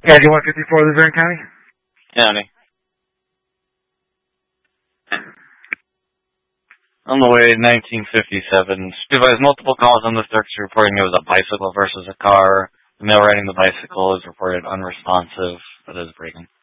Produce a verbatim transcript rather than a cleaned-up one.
ninety-one fifty-four Luzerne County? County. On the way, nineteen fifty-seven. Supervised multiple calls on the search reporting it was a bicycle versus a car. The male riding the bicycle is reported unresponsive, but is braking.